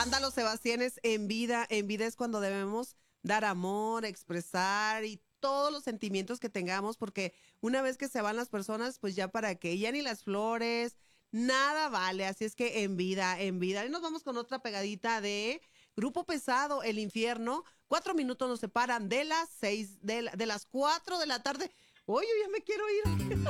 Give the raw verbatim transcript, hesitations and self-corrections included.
Ándalo, Sebastián, es en vida. En vida es cuando debemos dar amor, expresar y todos los sentimientos que tengamos, porque una vez que se van las personas, pues ya para qué, ya ni las flores, nada vale. Así es que en vida, en vida. Y nos vamos con otra pegadita de Grupo Pesado, El Infierno. Cuatro minutos nos separan de las seis, de, la- de las cuatro de la tarde. Oye, ya me quiero ir.